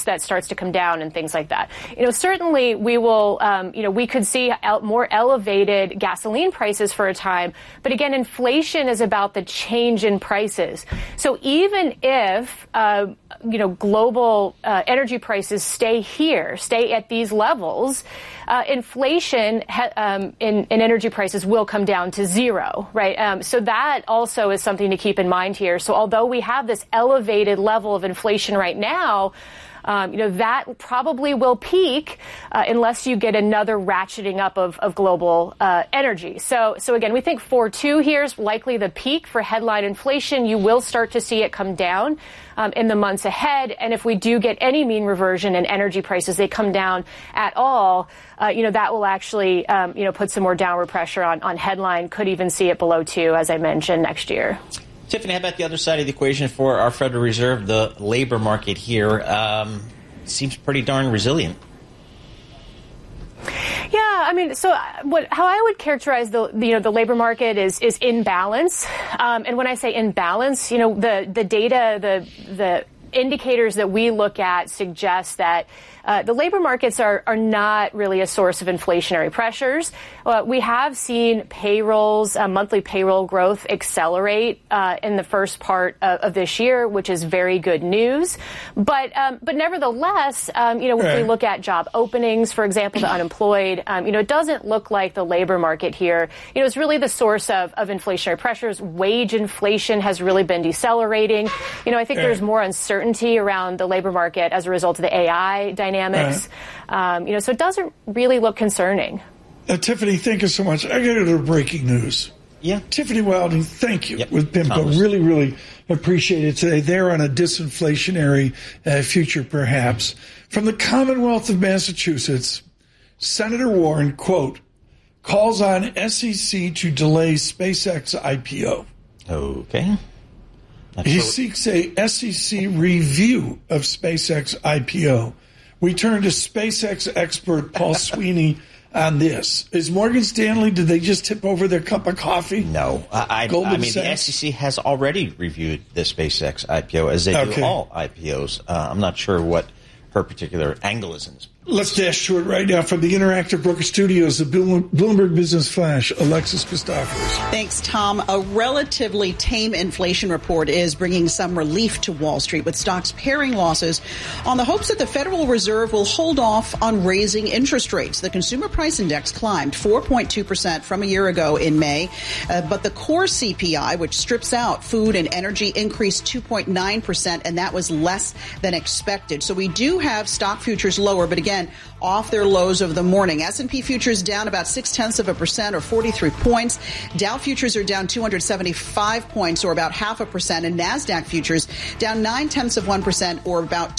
price that starts to come down and things like that. Certainly we will, we could see more elevated gasoline prices for a time. But again, inflation is about the change in prices. So even if, global energy prices stay at these levels, inflation in energy prices will come down to zero, right? So that also is something to keep in mind here. So although we have this elevated level of inflation right now, that probably will peak unless you get another ratcheting up of global energy. So again, we think 4.2 here is likely the peak for headline inflation. You will start to see it come down in the months ahead. And if we do get any mean reversion in energy prices, they come down at all, that will actually, put some more downward pressure on headline, could even see it below 2, as I mentioned, next year. Tiffany, how about the other side of the equation for our Federal Reserve? The labor market here seems pretty darn resilient. Yeah, how I would characterize the labor market is in balance. And when I say in balance, the data, the indicators that we look at suggest that the labor markets are not really a source of inflationary pressures. We have seen payrolls, monthly payroll growth accelerate in the first part of this year, which is very good news. But nevertheless, if we look at job openings, for example, the unemployed, it doesn't look like the labor market here, is really the source of inflationary pressures. Wage inflation has really been decelerating. I think there's more uncertainty around the labor market as a result of the AI dynamics. So it doesn't really look concerning. Tiffany, thank you so much. I got to go to breaking news. Yeah. Tiffany Wilding, thank you. Yep. With PIMCO. Thomas. Really, really appreciate it today. They're on a disinflationary future, perhaps. From the Commonwealth of Massachusetts, Senator Warren, quote, calls on SEC to delay SpaceX IPO. Okay. He seeks a SEC review of SpaceX IPO. We turn to SpaceX expert Paul Sweeney on this. Is Morgan Stanley, did they just tip over their cup of coffee? No. The SEC has already reviewed the SpaceX IPO, as they do all IPOs. I'm not sure what her particular angle is in this. Let's dash to it right now from the Interactive Broker Studios, the Bloomberg Business Flash, Alexis Christoforous. Thanks, Tom. A relatively tame inflation report is bringing some relief to Wall Street, with stocks paring losses on the hopes that the Federal Reserve will hold off on raising interest rates. The Consumer Price Index climbed 4.2% from a year ago in May, but the core CPI, which strips out food and energy, increased 2.9%, and that was less than expected. So we do have stock futures lower, but again, off their lows of the morning. S&P futures down about 0.6% or 43 points. Dow futures are down 275 points or about 0.5%, and NASDAQ futures down 0.9% or about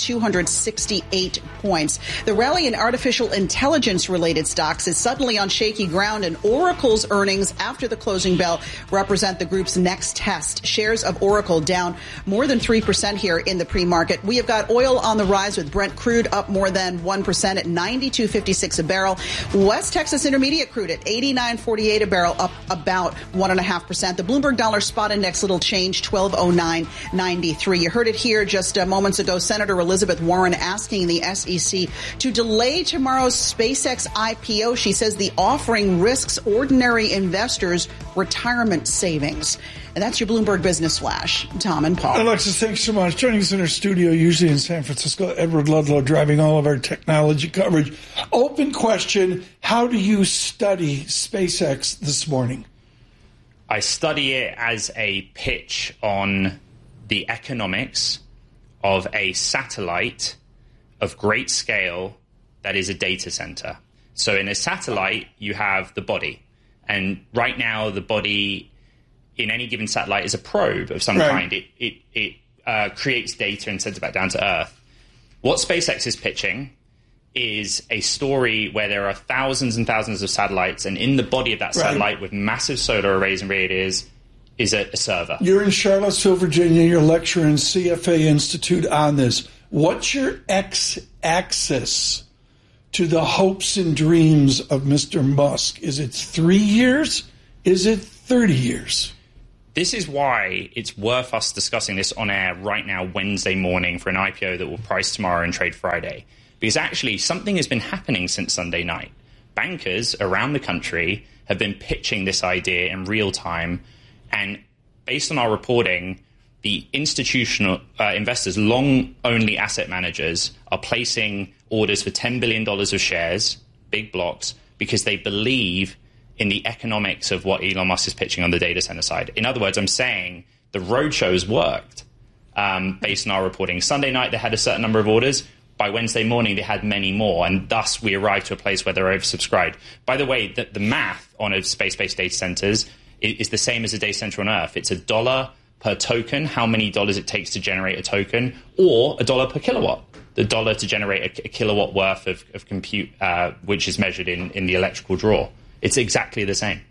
268 points. The rally in artificial intelligence related stocks is suddenly on shaky ground, and Oracle's earnings after the closing bell represent the group's next test. Shares of Oracle down more than 3% here in the pre-market. We have got oil on the rise, with Brent crude up more than 1% at $92.56 a barrel. West Texas Intermediate crude at $89.48 a barrel, up about 1.5%. The Bloomberg Dollar Spot Index, little change, 1209.93. You heard it here just moments ago. Senator Elizabeth Warren asking the SEC to delay tomorrow's SpaceX IPO. She says the offering risks ordinary investors' retirement savings. And that's your Bloomberg Business Flash. Tom and Paul. Alexis, thanks so much. Joining us in our studio, usually in San Francisco, Edward Ludlow, driving all of our technology coverage. Open question, how do you study SpaceX this morning? I study it as a pitch on the economics of a satellite of great scale that is a data center. So in a satellite, you have the body. And right now, the body in any given satellite is a probe of some kind. It creates data and sends it back down to Earth. What SpaceX is pitching is a story where there are thousands and thousands of satellites, and in the body of that satellite with massive solar arrays and radiators is a server. You're in Charlottesville, Virginia. You're lecturing CFA Institute on this. What's your x-axis to the hopes and dreams of Mr. Musk? Is it 3 years? Is it 30 years? This is why it's worth us discussing this on air right now, Wednesday morning, for an IPO that will price tomorrow and trade Friday. Because actually, something has been happening since Sunday night. Bankers around the country have been pitching this idea in real time. And based on our reporting, the institutional investors, long-only asset managers, are placing orders for $10 billion of shares, big blocks, because they believe in the economics of what Elon Musk is pitching on the data center side. In other words, I'm saying the roadshows worked based on our reporting. Sunday night, they had a certain number of orders. By Wednesday morning, they had many more, and thus we arrived to a place where they're oversubscribed. By the way, the math on a space-based data centers is the same as a data center on Earth. It's $1 per token, how many dollars it takes to generate a token, or $1 per kilowatt, the dollar to generate a kilowatt worth of compute, which is measured in the electrical draw. It's exactly the same.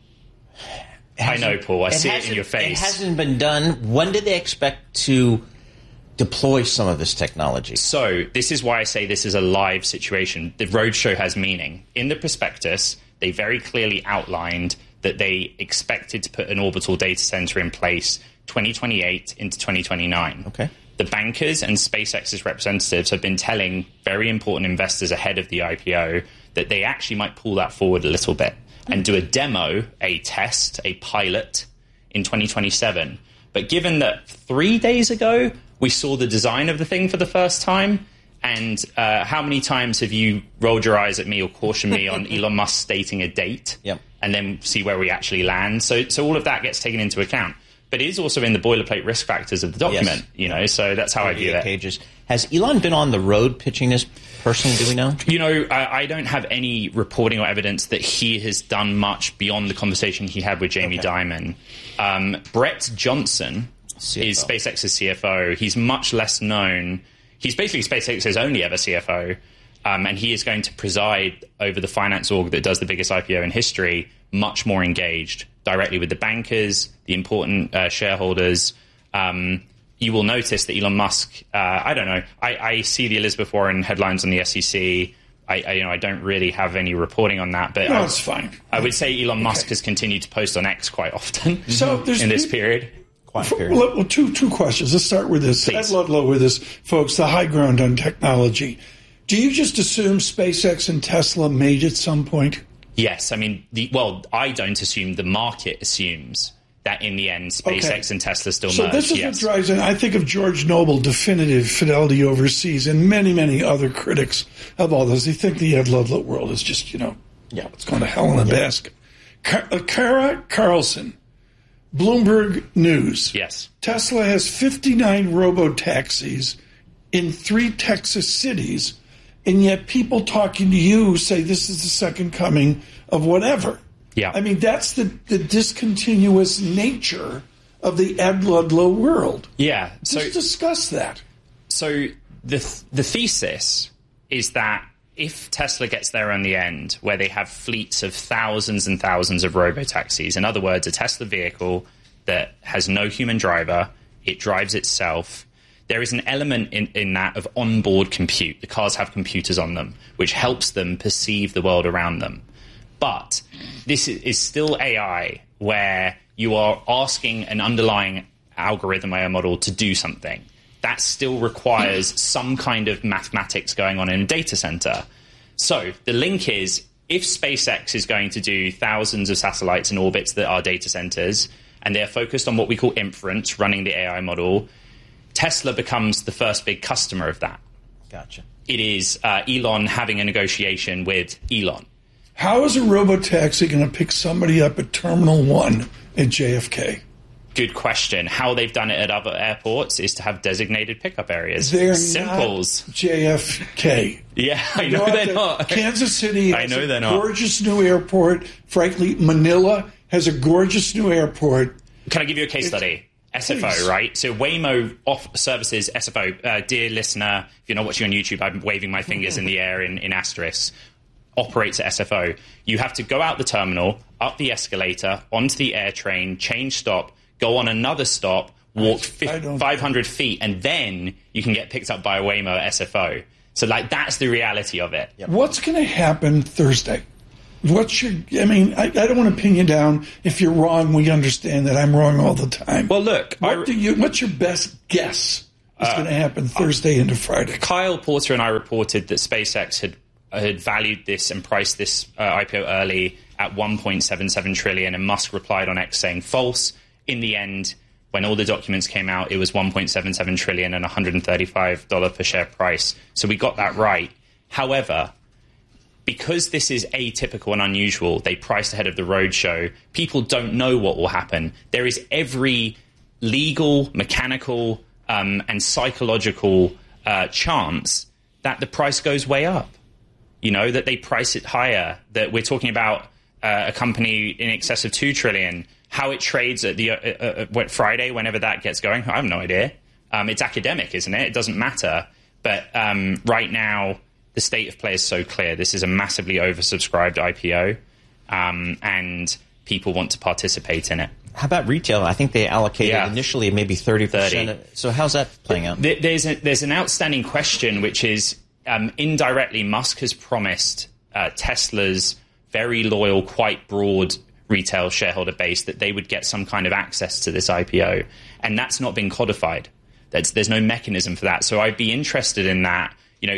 I know, Paul. I see it in your face. It hasn't been done. When do they expect to deploy some of this technology? So this is why I say this is a live situation. The roadshow has meaning. In the prospectus, they very clearly outlined that they expected to put an orbital data center in place 2028 into 2029. Okay. The bankers and SpaceX's representatives have been telling very important investors ahead of the IPO that they actually might pull that forward a little bit and do a demo, a test, a pilot in 2027. But given that 3 days ago we saw the design of the thing for the first time, and how many times have you rolled your eyes at me or cautioned me on Elon Musk stating a date and then see where we actually land? So all of that gets taken into account. But it is also in the boilerplate risk factors of the document, so that's how I view it. Pages. Has Elon been on the road pitching this personally, do we know? I don't have any reporting or evidence that he has done much beyond the conversation he had with Jamie Dimon. Brett Johnson CFO. Is SpaceX's CFO. He's much less known. He's basically SpaceX's only ever CFO, and he is going to preside over the finance org that does the biggest IPO in history, much more engaged directly with the bankers, the important shareholders. You will notice that Elon Musk, I don't know, I see the Elizabeth Warren headlines on the SEC. I don't really have any reporting on that, but it's fine. I would say Elon Musk has continued to post on X quite often in this period. Well, two questions. Let's start with this. Ed Ludlow with us, folks, the high ground on technology. Do you just assume SpaceX and Tesla made at some point? Yes. I mean, I don't assume. The market assumes that in the end, SpaceX and Tesla still merge. So this is what drives in. I think of George Noble, definitive Fidelity Overseas, and many, many other critics of all this. They think the Ed Ludlow world is just, it's going to hell in a basket. Kara Carlson, Bloomberg News. Yes. Tesla has 59 robo-taxis in 3 Texas cities, and yet people talking to you say this is the second coming of whatever. Yeah. I mean, that's the discontinuous nature of the Ed Ludlow world. Yeah. Let's discuss that. So the thesis is that if Tesla gets there on the end, where they have fleets of thousands and thousands of robo-taxis, in other words, a Tesla vehicle that has no human driver, it drives itself, there is an element in that of onboard compute. The cars have computers on them, which helps them perceive the world around them. But this is still AI, where you are asking an underlying algorithm AI model to do something. That still requires some kind of mathematics going on in a data center. So the link is, if SpaceX is going to do thousands of satellites in orbits that are data centers, and they're focused on what we call inference, running the AI model, Tesla becomes the first big customer of that. Gotcha. It is Elon having a negotiation with Elon. How is a robo-taxi going to pick somebody up at Terminal 1 at JFK? Good question. How they've done it at other airports is to have designated pickup areas. They're Simples. Not JFK. Yeah, I know they're not. Kansas City has a gorgeous new airport. Frankly, Manila has a gorgeous new airport. Can I give you a case study? SFO, please. Right? So Waymo services SFO. Dear listener, if you're not watching on YouTube, I'm waving my fingers in the air in asterisk. Operates at SFO. You have to go out the terminal, up the escalator, onto the air train, change stop, go on another stop, walk 500 feet, and then you can get picked up by a Waymo at SFO. So, that's the reality of it. Yep. What's going to happen Thursday? I don't want to pin you down. If you're wrong, we understand that I'm wrong all the time. Well, look, what's your best guess is going to happen Thursday into Friday? Kyle Porter and I reported that SpaceX had valued this and priced this IPO early at $1.77 trillion, and Musk replied on X saying false. In the end, when all the documents came out, it was $1.77 trillion and $135 per share price. So we got that right. However, because this is atypical and unusual, they priced ahead of the roadshow. People don't know what will happen. There is every legal, mechanical, and psychological chance that the price goes way up. That they price it higher, that we're talking about a company in excess of $2 trillion. How it trades at the Friday, whenever that gets going, I have no idea. It's academic, isn't it? It doesn't matter. But right now, the state of play is so clear. This is a massively oversubscribed IPO, and people want to participate in it. How about retail? I think they allocated initially maybe 30%. So how's that playing out? There's an outstanding question, which is indirectly, Musk has promised Tesla's very loyal, quite broad retail shareholder base that they would get some kind of access to this IPO. And that's not been codified. There's no mechanism for that. So I'd be interested in that.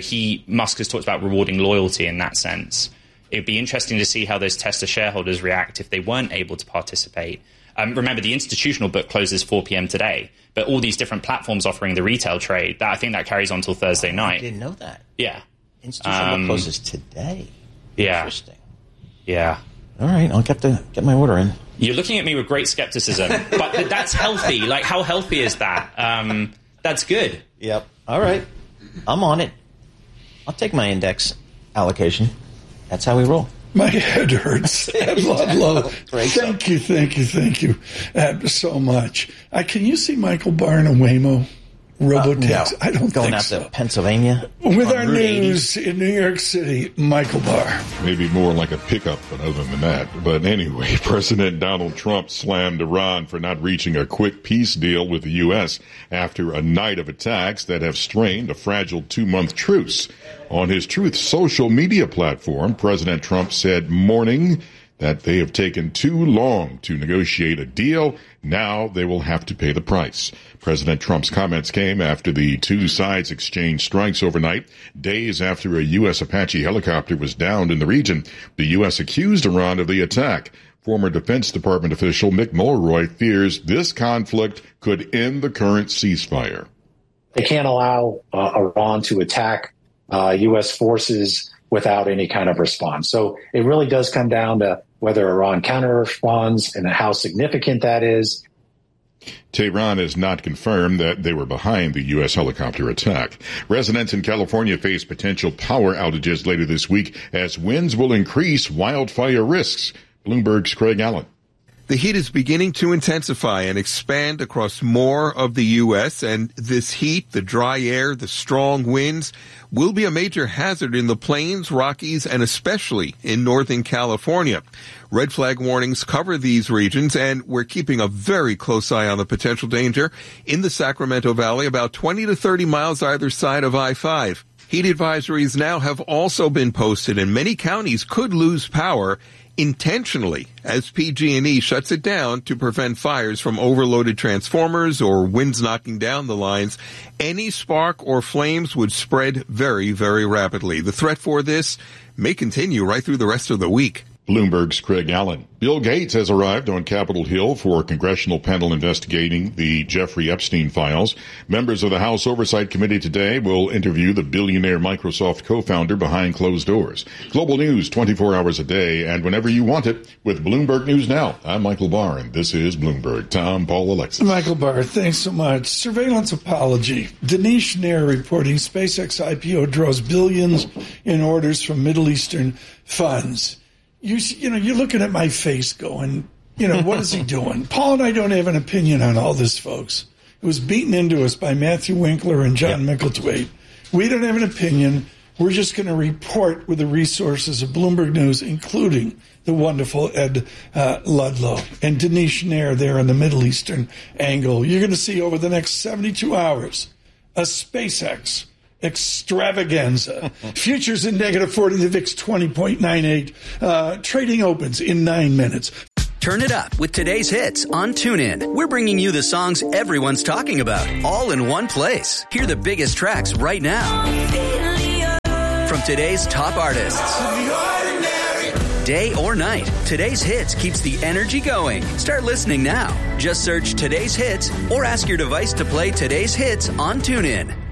Musk has talked about rewarding loyalty in that sense. It'd be interesting to see how those Tesla shareholders react if they weren't able to participate. Remember, the institutional book closes 4 p.m. today, but all these different platforms offering the retail trade, I think that carries on till Thursday night. I didn't know that. Yeah. Institutional book closes today. Yeah. Interesting. Yeah. All right, I'll get my order in. You're looking at me with great skepticism, but that's healthy. Like, how healthy is that? That's good. Yep. All right. I'm on it. I'll take my index allocation. That's how we roll. My head hurts. Ludlow. Thank you so much. Can you see Michael Barr in a Waymo robotaxi? No. I don't going think out so. to Pennsylvania with our news in New York City, Michael Barr. Maybe more like a pickup, but other than that. But anyway, President Donald Trump slammed Iran for not reaching a quick peace deal with the U.S. after a night of attacks that have strained a fragile 2-month truce. On his Truth social media platform, President Trump said morning that they have taken too long to negotiate a deal. Now they will have to pay the price. President Trump's comments came after the two sides exchanged strikes overnight, days after a U.S. Apache helicopter was downed in the region. The U.S. accused Iran of the attack. Former Defense Department official Mick Mulroy fears this conflict could end the current ceasefire. They can't allow Iran to attack U.S. forces without any kind of response. So it really does come down to whether Iran counter-responds and how significant that is. Tehran has not confirmed that they were behind the U.S. helicopter attack. Residents in California face potential power outages later this week as winds will increase wildfire risks. Bloomberg's Craig Allen. The heat is beginning to intensify and expand across more of the U.S., and this heat, the dry air, the strong winds, will be a major hazard in the Plains, Rockies, and especially in Northern California. Red flag warnings cover these regions, and we're keeping a very close eye on the potential danger in the Sacramento Valley, about 20 to 30 miles either side of I-5. Heat advisories now have also been posted, and many counties could lose power intentionally as PG&E shuts it down to prevent fires from overloaded transformers or winds knocking down the lines. Any spark or flames would spread very, very rapidly. The threat for this may continue right through the rest of the week. Bloomberg's Craig Allen. Bill Gates has arrived on Capitol Hill for a congressional panel investigating the Jeffrey Epstein files. Members of the House Oversight Committee today will interview the billionaire Microsoft co-founder behind closed doors. Global news 24 hours a day and whenever you want it with Bloomberg News Now. I'm Michael Barr, and this is Bloomberg. Tom, Paul, Alexis. Michael Barr, thanks so much. Surveillance apology. Dinesh Nair reporting SpaceX IPO draws billions in orders from Middle Eastern funds. You're looking at my face going, what is he doing? Paul and I don't have an opinion on all this, folks. It was beaten into us by Matthew Winkler and John Micklethwaite. We don't have an opinion. We're just going to report with the resources of Bloomberg News, including the wonderful Ed Ludlow and Dinesh Nair there in the Middle Eastern angle. You're going to see over the next 72 hours a SpaceX extravaganza. Futures in negative 40, the VIX 20.98. Trading opens in 9 minutes. Turn it up with today's hits on TuneIn. We're bringing you the songs everyone's talking about, all in one place. Hear the biggest tracks right now from today's top artists. Day or night, today's hits keeps the energy going. Start listening now. Just search today's hits or ask your device to play today's hits on TuneIn.